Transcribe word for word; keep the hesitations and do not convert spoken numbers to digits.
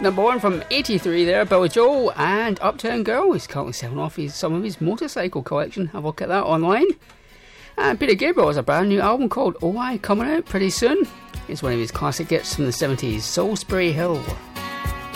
Number one from eighty-three there, Billy Joel and Uptown Girl. He's currently selling off his, some of his motorcycle collection. Have a look at that online. And Peter Gabriel has a brand new album called Oh I, coming out pretty soon. It's one of his classic hits from the seventies, Salisbury Hill.